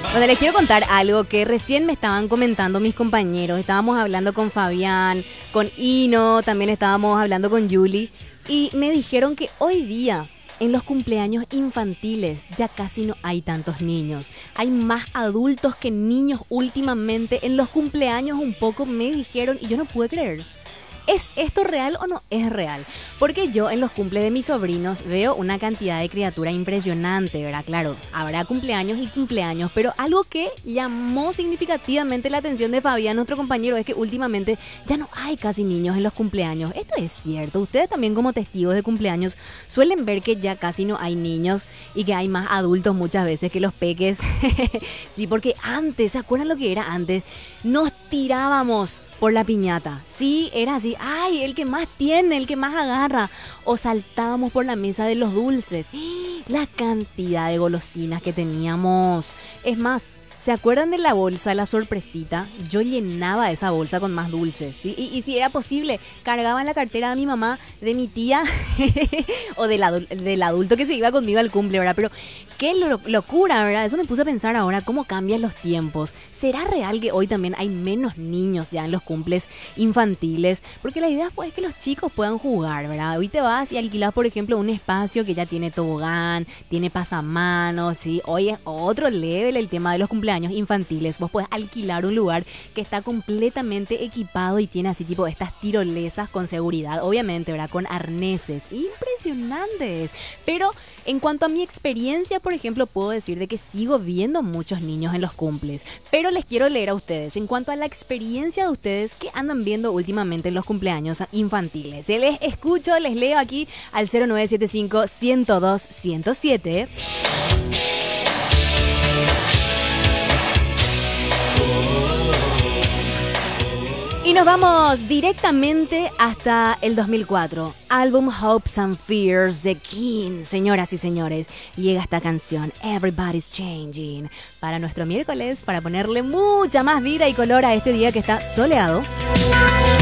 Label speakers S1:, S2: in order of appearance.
S1: Bueno, les quiero contar algo que recién me estaban comentando mis compañeros. Estábamos hablando con Fabián, con Ino, también estábamos hablando con Yuli. Y me dijeron que hoy día, en los cumpleaños infantiles, ya casi no hay tantos niños. Hay más adultos que niños últimamente. En los cumpleaños un poco me dijeron, y yo no pude creer. ¿Es esto real o no es real? Porque yo en los cumples de mis sobrinos veo una cantidad de criatura impresionante, ¿verdad? Claro, habrá cumpleaños y cumpleaños, pero algo que llamó significativamente la atención de Fabián, nuestro compañero, es que últimamente ya no hay casi niños en los cumpleaños. Esto es cierto. Ustedes también como testigos de cumpleaños suelen ver que ya casi no hay niños y que hay más adultos muchas veces que los peques. Sí, porque antes, ¿se acuerdan lo que era antes? Nos tirábamos por la piñata. Sí, era así. ¡Ay! El que más tiene, el que más agarra. O saltábamos por la mesa de los dulces. La cantidad de golosinas que teníamos. Es más, ¿se acuerdan de la bolsa, la sorpresita? Yo llenaba esa bolsa con más dulces, ¿sí? Y si era posible, cargaba en la cartera de mi mamá, de mi tía o del adulto que se iba conmigo al cumple, ¿verdad? Pero qué locura, ¿verdad? Eso me puse a pensar ahora, cómo cambian los tiempos. ¿Será real que hoy también hay menos niños ya en los cumples infantiles? Porque la idea pues, es que los chicos puedan jugar, ¿verdad? Hoy te vas y alquilas, por ejemplo, un espacio que ya tiene tobogán, tiene pasamanos, ¿sí? Hoy es otro level el tema de los cumpleaños infantiles. Vos podés alquilar un lugar que está completamente equipado y tiene así tipo estas tirolesas con seguridad, obviamente, ¿verdad? Con arneses impresionantes. Pero en cuanto a mi experiencia, por ejemplo, puedo decir de que sigo viendo muchos niños en los cumples. Pero les quiero leer a ustedes, en cuanto a la experiencia de ustedes, ¿qué andan viendo últimamente en los cumpleaños infantiles? Les escucho, les leo aquí al 0975 102 107. Y nos vamos directamente hasta el 2004. Álbum Hopes and Fears de King. Señoras y señores, llega esta canción, Everybody's Changing, para nuestro miércoles, para ponerle mucha más vida y color a este día que está soleado.